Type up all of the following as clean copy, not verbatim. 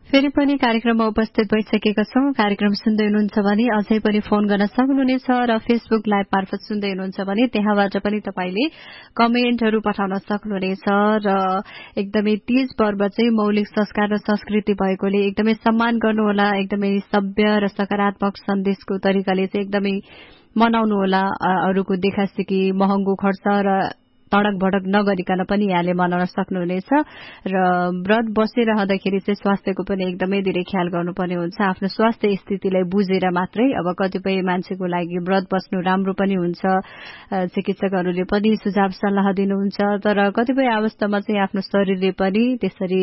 फेरि पनि कार्यक्रममा उपस्थित भइसकेका छौं। कार्यक्रम सुन्दै हुनुहुन्छ भने अझै पनि फोन गर्न सक्नुहुनेछ र फेसबुक लाइभ मार्फत सुन्दै हुनुहुन्छ भने त्यहाँबाट पनि तपाईले कमेन्टहरू पठाउन सक्नुहुनेछ। र एकदमै तीज पर्व चाहिँ मौलिक संस्कार र संस्कृति भएकोले एकदमै सम्मान गर्नुहोला, एकदमै सभ्य र सकारात्मक सन्देशको तरिकाले चाहिँ एकदमै मनाउनु होला। अरूको देखासेखी महँगो खर्च र तडक भडक नगरिकन पनि यहाँले मनाउन सक्नुहुनेछ। र व्रत बसिरहँदाखेरि चाहिँ स्वास्थ्यको पनि एकदमै धेरै ख्याल गर्नुपर्ने हुन्छ। आफ्नो स्वास्थ्य स्थितिलाई बुझेर मात्रै। अब कतिपय मान्छेको लागि व्रत बस्नु राम्रो पनि हुन्छ, चिकित्सकहरूले पनि सुझाव सल्लाह दिनुहुन्छ, तर कतिपय अवस्थामा चाहिँ आफ्नो शरीरले पनि त्यसरी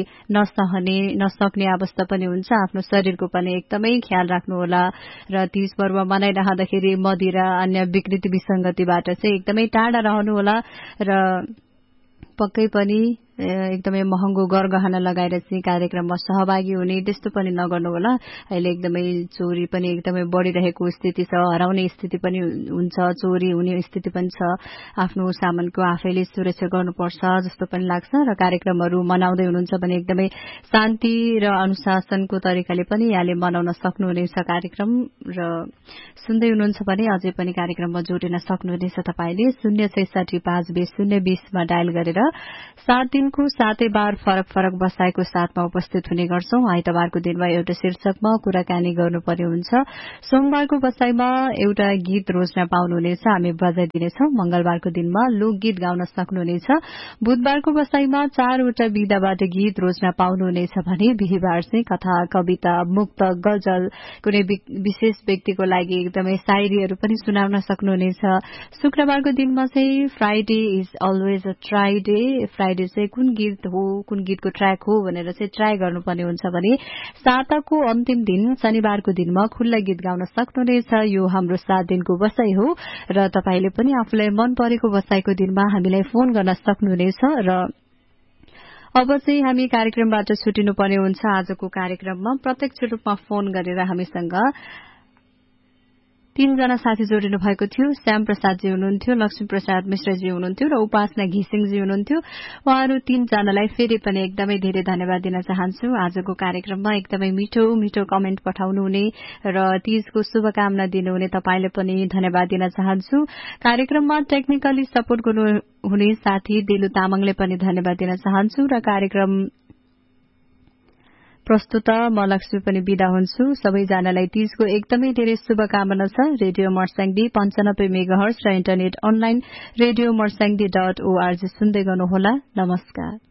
नसक्ने अवस्था पनि हुन्छ। आफ्नो शरीरको पनि एकदमै ख्याल राख्नुहोला र तीज पर्व मनाइरहँदाखेरि मदिरा अन्य विकृति विसंगतिबाट चाहिँ एकदमै टाढा रहनुहोला र पक्कै पनि एकदमै महँगो गरगहना लगाएर चाहिँ कार्यक्रममा सहभागी हुने त्यस्तो पनि नगर्नुहोला। अहिले एकदमै चोरी पनि एकदमै बढ़िरहेको स्थिति छ, हराउने स्थिति पनि हुन्छ, चोरी हुने स्थिति पनि छ। आफ्नो सामानको आफैले सुरक्षा गर्नुपर्छ जस्तो पनि लाग्छ। र कार्यक्रमहरू मनाउँदै हुनुहुन्छ भने एकदमै शान्ति र अनुशासनको तरिकाले पनि यहाँले मनाउन सक्नुहुनेछ कार्यक्रम। र सुन्दै हुनुहुन्छ भने अझै पनि कार्यक्रममा जोडिन सक्नुहुनेछ। तपाईले 0665020 मा डायल गरेर 7 दिनको 7 बार फरक फरक बसाईको साथमा उपस्थित हुने गर्छौं। आइतबारको दिनमा एउटा शीर्षकमा कुराकानी गर्नुपर्ने हुन्छ। सोमबारको बसाईमा एउटा गीत रोज्न पाउनुहुनेछ, हामी बजाइदिनेछौं। मंगलबारको दिनमा लोकगीत गाउन सक्नुहुनेछ। बुधबारको बसाईमा 4 वटा विधाबाट गीत रोज्न पाउनुहुनेछ भने बिहीबार चाहिँ कथा, कविता, मुक्त, गजल, कुनै विशेष व्यक्तिको लागि एकदमै शायरीहरू पनि सुनाउन सक्नुहुनेछ। शुक्रबारको दिनमा चाहिँ Friday is always a try day. Friday चाहिँ कुन गीत हो, कुन गीतको ट्र्याक हो भनेर चाहिँ ट्राई गर्नुपर्ने हुन्छ भने साताको अन्तिम दिन शनिबारको दिनमा खुल्ला गीत गाउन सक्नुहुनेछ। यो हाम्रो 7 दिनको बसाई हो र तपाईले पनि आफूलाई मन परेको बसाईको दिनमा हामीलाई फोन गर्न सक्नुहुनेछ। र अब चाहिँ हामी कार्यक्रमबाट छुटिनुपर्ने हुन्छ। आजको कार्यक्रममा प्रत्यक्ष रूपमा फोन गरेर हामीसँग 3 जना साथी जोडिनु भएको थियो। श्याम प्रसादजी हुनुहुन्थ्यो, लक्ष्मी प्रसाद मिश्रजी हुनुहुन्थ्यो र उपासना घिसिङजी हुनुहुन्थ्यो। उहाँहरू 3 जनालाई फेरि पनि एकदमै धेरै धन्यवाद दिन चाहन्छु। आजको कार्यक्रममा एकदमै मिठो मिठो कमेन्ट पठाउनु हुने र तीजको शुभकामना दिनुहुने तपाईले पनि धन्यवाद दिन चाहन्छु। कार्यक्रममा टेक्निकली सपोर्ट गर्नुहुने साथी दिलु तामाङले पनि धन्यवाद दिन चाहन्छु। र कार्यक्रम प्रस्तुत म लक्ष्मी पनि बिदा हुन्छु। सबैजनालाई तीजको एकदमै धेरै शुभकामना छ। रेडियो मर्स्याङ्दी 95 मेगाहर्ज र इन्टरनेट अनलाइन रेडियो मर्स्याङ्दी.org सुन्दै गर्नुहोला। नमस्कार।